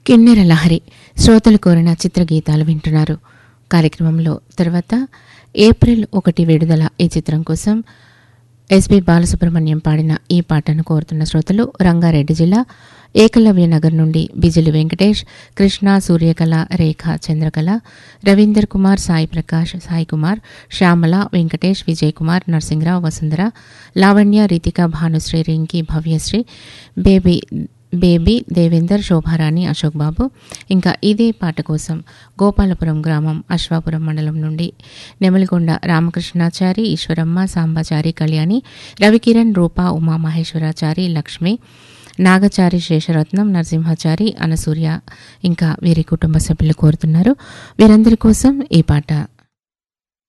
కిన్నెర లహరి శ్రోతలు కోరిన చిత్రగీతాలు వింటున్నారు. కార్యక్రమంలో తర్వాత ఏప్రిల్ 1 విడుదల ఈ చిత్రం కోసం ఎస్పి బాలసుబ్రహ్మణ్యం పాడిన ఈ పాటను కోరుతున్న శ్రోతలు రంగారెడ్డి జిల్లా ఏకలవ్య నగర్ నుండి బిజిలి వెంకటేష్, కృష్ణ, సూర్యకళ, రేఖ, చంద్రకళ, రవీందర్ కుమార్, సాయి ప్రకాష్, సాయి కుమార్, శ్యామల, వెంకటేష్, విజయ్ కుమార్, నరసింహరావు, వసుంధర, లావణ్య, రితిక, భానుశ్రీ, రింకి, భవ్యశ్రీ, బేబీ, దేవేందర్, శోభారాణి, అశోక్ బాబు. ఇంకా ఇదే పాట కోసం గోపాలపురం గ్రామం అశ్వాపురం మండలం నుండి నెమలికొండ రామకృష్ణాచారి, ఈశ్వరమ్మ, సాంబాచారి, కళ్యాణి, రవికిరణ్, రూప, ఉమా మహేశ్వరాచారి, లక్ష్మి, నాగచారి, శేషరత్నం, నరసింహాచారి, అనసూర్య ఇంకా వీరి కుటుంబ సభ్యులు కోరుతున్నారు. వీరందరి కోసం ఈ పాట.